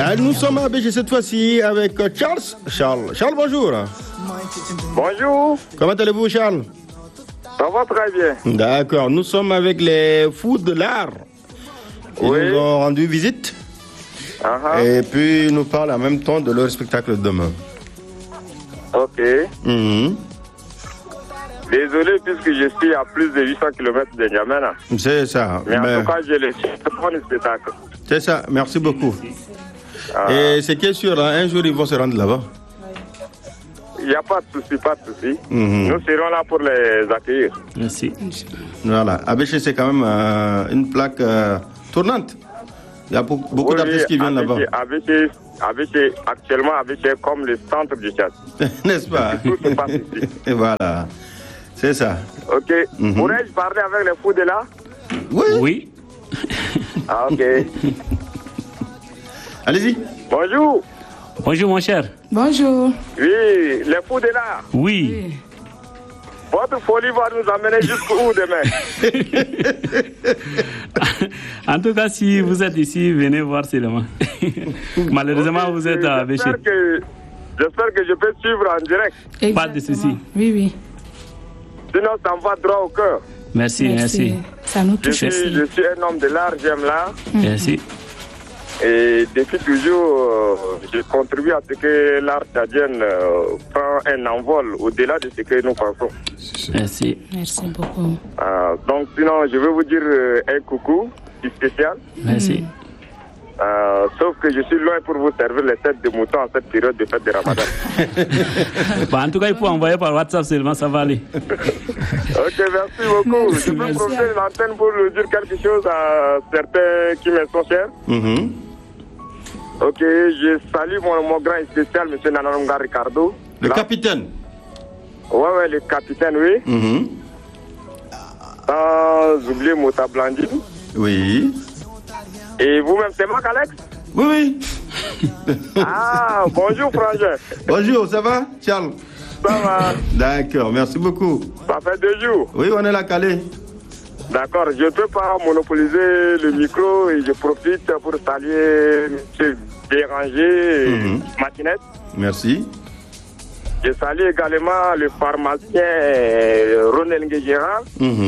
Nous sommes à BG cette fois-ci avec Charles. Charles, bonjour. Bonjour. Comment allez-vous, Charles? Ça va très bien. D'accord. Nous sommes avec les fous de l'art. Ils nous ont rendu visite. Et puis ils nous parlent en même temps de leur spectacle demain. Ok. Désolé puisque je suis à plus de 800 km de N'Djamena. C'est ça. Mais en tout cas, j'ai le spectacle. C'est ça. Merci beaucoup. Et c'est qu'est sûr, un jour ils vont se rendre là-bas. Il n'y a pas de souci, pas de souci. Nous serons là pour les accueillir. Merci. Voilà. ABC, c'est quand même une plaque tournante. Il y a beaucoup d'artistes qui viennent là-bas. ABC, actuellement, ABC est comme le centre du Tchad. N'est-ce pas? Tout se passe ici. Et voilà. C'est ça. Ok. Pourrais-je parler avec les fous de là? Oui. Ah, ok. Allez-y. Bonjour. Bonjour, mon cher. Bonjour. Oui, les fous de là. Oui. Votre folie va nous amener jusqu'où demain? En tout cas, si vous êtes ici, venez voir seulement. Malheureusement, vous êtes à Béché. J'espère que je peux suivre en direct. Exactement. Pas de souci. Oui. Sinon, ça me va droit au cœur. Merci. Ça nous touche. Je suis un homme de l'art, j'aime l'art. Merci. Et depuis toujours, je contribue à ce que l'art tchadienne prend un envol au-delà de ce que nous pensons. Merci. Merci beaucoup. Donc, sinon, je veux vous dire un coucou spécial. Merci. Sauf que je suis loin pour vous servir les têtes de mouton en cette période de fête de Ramadan. En tout cas, il faut envoyer par WhatsApp seulement, ça va aller. Ok, merci beaucoup. Merci, je peux profiter de l'antenne pour dire quelque chose à certains qui me sont chers. Ok, je salue mon grand spécial, M. Nanonga Ricardo. Le capitaine. Ouais, le capitaine, oui. Sans oublier Mota Blandine. Oui. Et vous-même, c'est Marc Alex? Oui. Ah, bonjour, frangin. Bonjour, ça va, Charles? Ça va. D'accord, merci beaucoup. Ça fait 2 jours. Oui, on est là, calé. D'accord, je ne peux pas monopoliser le micro et je profite pour saluer M. Béranger Matinette. Merci. Je salue également le pharmacien Ronel Nguégera.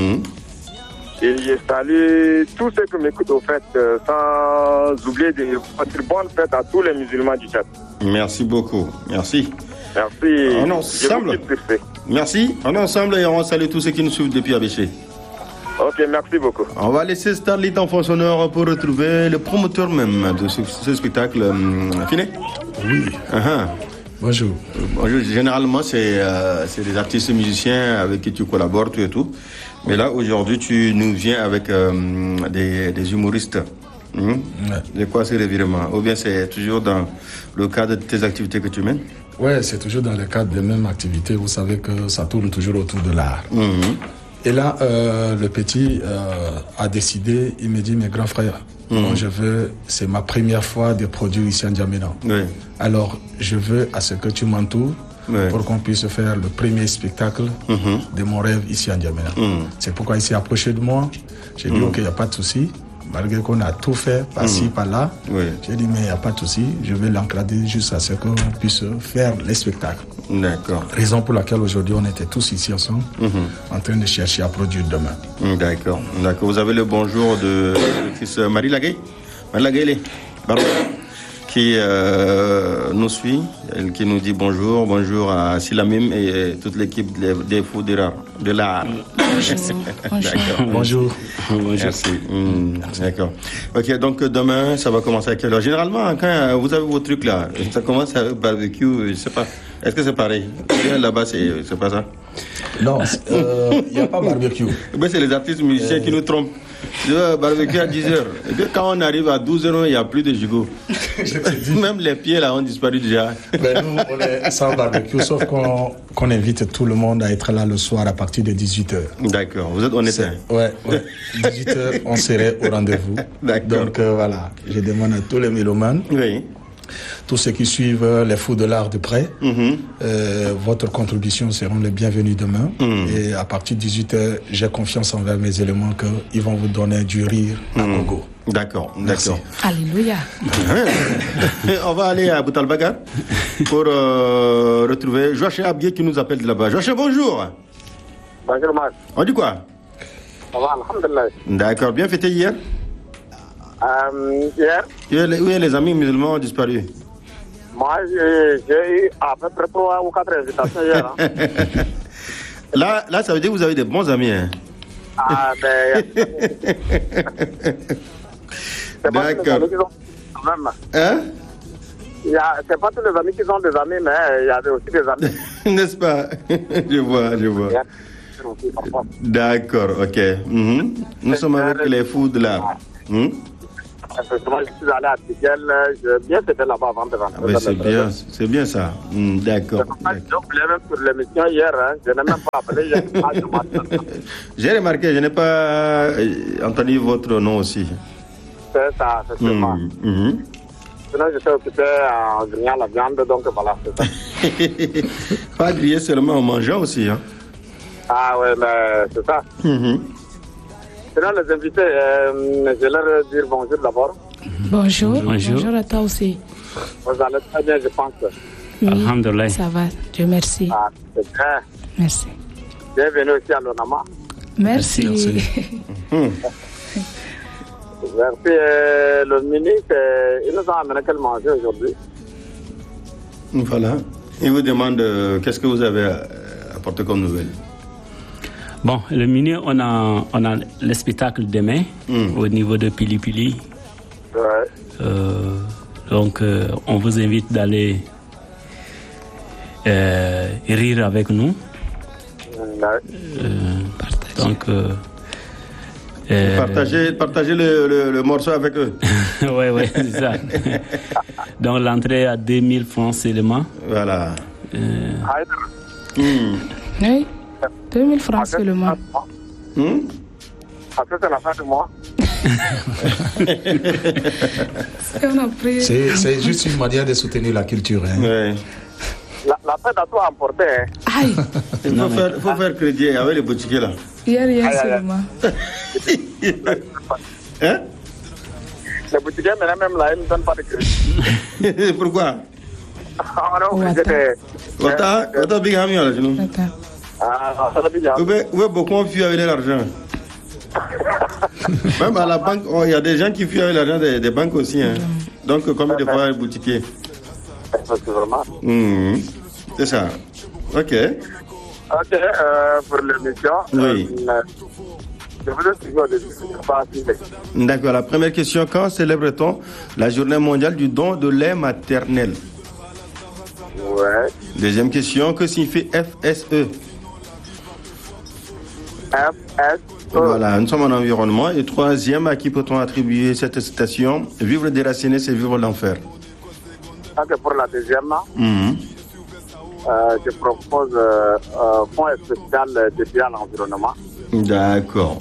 Et je salue tous ceux qui m'écoutent au fait, sans oublier de votre bonne fête à tous les musulmans du Tchad. Merci beaucoup. Merci. Merci. On est ensemble. Merci. On est ensemble et on salue tous ceux qui nous suivent depuis ABC. Ok, merci beaucoup. On va laisser Starlit en fond sonore pour retrouver le promoteur même de ce spectacle. Fini? Oui. Bonjour. Bonjour. Généralement, c'est des artistes musiciens avec qui tu collabores, tout et tout. Mais là, aujourd'hui, tu nous viens avec des humoristes. De quoi c'est revirement? Ou bien c'est toujours dans le cadre de tes activités que tu mènes? Ouais, c'est toujours dans le cadre des mêmes activités. Vous savez que ça tourne toujours autour de l'art. Et là, le petit a décidé, il me dit, mes grands frères, moi, c'est ma première fois de produire ici en N'Djamena. Alors, je veux à ce que tu m'entoures pour qu'on puisse faire le premier spectacle de mon rêve ici en N'Djamena. C'est pourquoi il s'est approché de moi. J'ai dit, ok, il n'y a pas de souci. Malgré qu'on a tout fait, par-ci, par-là, j'ai dit, mais il n'y a pas de souci, je vais l'encadrer juste à ce qu'on puisse faire les spectacles. D'accord. Raison pour laquelle aujourd'hui on était tous ici ensemble, en train de chercher à produire demain. D'accord. Vous avez le bonjour de fils Marie Laguet. Marie Laguet, qui nous suit, elle qui nous dit bonjour à Silamim et toute l'équipe des fous de l'art. D'accord. Bonjour. Merci. D'accord. Ok, donc demain, ça va commencer à quelle heure? Généralement, quand vous avez vos trucs là, ça commence avec barbecue, je sais pas. Est-ce que c'est pareil? Là-bas, c'est pas ça? Non, il n'y a pas barbecue. Mais c'est les artistes musiciens qui nous trompent. Barbecue à 10h. Et puis quand on arrive à 12h, il n'y a plus de gigot. Même les pieds là ont disparu déjà. Ben nous, on est sans barbecue, sauf qu'on invite tout le monde à être là le soir à partir de 18h. D'accord, vous êtes honnête. Ouais. 18h, on serait au rendez-vous. D'accord. Donc voilà, je demande à tous les mélomanes tous ceux qui suivent les fous de l'art de près. Votre contribution seront les bienvenus demain. Et à partir de 18h, j'ai confiance envers mes éléments qu'ils vont vous donner du rire à gogo. D'accord. Alléluia. On va aller à Boutalbagar pour retrouver Joachim Abgué qui nous appelle de là-bas. Joachim, bonjour. Bonjour, Marc. On dit quoi? Ça va, alhamdulillah. D'accord, bien fêté hier? Hier? Où est les amis musulmans disparus? Moi, j'ai eu à peu près 3 ou 4 invitations hier. Hein. Là, ça veut dire que vous avez des bons amis. Hein? Ah, ben... C'est pas tous les amis qui ont quand même. Hein? C'est pas tous les amis qui sont des amis, mais il y avait aussi des amis. N'est-ce pas? Je vois. D'accord, ok. Nous sommes avec les fous de l'art. Effectivement, je suis allé à Tigel, j'ai bien fait là-bas avant de rentrer. C'est bien ça. D'accord. J'ai oublié même sur l'émission hier, hein. Je n'ai même pas appelé hier. J'ai remarqué, je n'ai pas entendu votre nom aussi. C'est ça, effectivement. Sinon, j'étais occupé en grillant la viande, donc voilà, c'est ça. Pas griller seulement en mangeant aussi, hein? Ah ouais, mais c'est ça. Sinon, les invités, je leur dire bonjour d'abord. Bonjour à toi aussi. Vous allez très bien, je pense. Oui, Alhamdulillah. ça va, Dieu merci. Ah, c'est bien. Merci. Bienvenue aussi à l'ONAMA. Merci. Merci. Le ministre, il nous a amené quel manger aujourd'hui? Voilà. Il vous demande qu'est-ce que vous avez apporté comme nouvelle. Bon, le menu, on a le spectacle demain au niveau de Pili Pili. Ouais. Donc, on vous invite d'aller rire avec nous. Donc, partagez le morceau avec eux. Oui, c'est ça. Donc, l'entrée à 2000 francs seulement. Voilà. Oui, 2000 francs seulement. Après, c'est la fin du mois. C'est juste une manière de soutenir la culture. Hein. Ouais. La fête a tout emporté. Hein. Aïe. Il faut faire crédit avec les boutiquiers là. Hier seulement. Hein? Les boutiquiers, même là, ils ne donnent pas de crédit. Pourquoi? Attends. Big Hamia là, sinon. Où est beaucoup ont fui avec l'argent? Même à la banque, il y a des gens qui fuient avec l'argent des banques aussi. Hein. Donc, combien de fois les boutiquiers? C'est ça. Ok. Ok, pour l'émission. Oui. Je voudrais suivre des D'accord. La première question, quand célèbre-t-on la journée mondiale du don de lait maternel? Ouais. Deuxième question, que signifie FSE? FSE. Voilà, nous sommes en environnement. Et troisième, à qui peut-on attribuer cette citation? Vivre déraciné, c'est vivre l'enfer. Ok, pour la deuxième, je propose fonds spécial dédié à l'environnement. D'accord.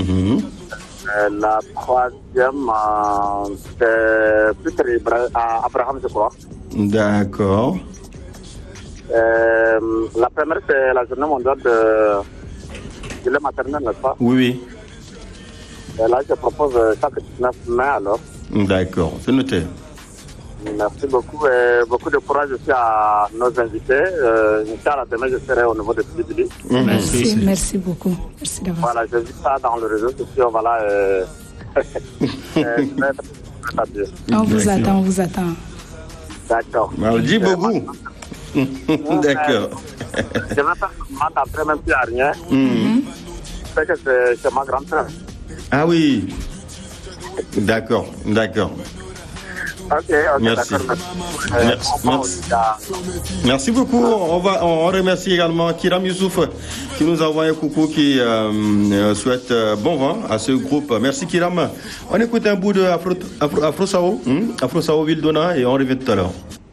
La troisième, c'est plus Abraham, je crois. D'accord. La première, c'est la journée mondiale de lait maternel, n'est-ce pas? Oui. Et là, je propose chaque 19 mai, alors. D'accord, c'est noté. Merci beaucoup et beaucoup de courage aussi à nos invités. Inch'Allah, demain, je serai au niveau de Pili. Merci beaucoup. Merci d'avoir. Voilà, je vis ça dans le réseau social. Voilà. On vous attend. D'accord. Maldi beaucoup. D'accord. Je vais faire une après, même s'il n'y a rien. C'est que c'est ma grand-sœur. Ah oui. D'accord. Ok, merci. D'accord. Merci beaucoup. On remercie également Kiram Youssouf qui nous envoie un coucou, qui souhaite bon vent à ce groupe. Merci Kiram. On écoute un bout de Afro Sao, Vildona, et on revient tout à l'heure.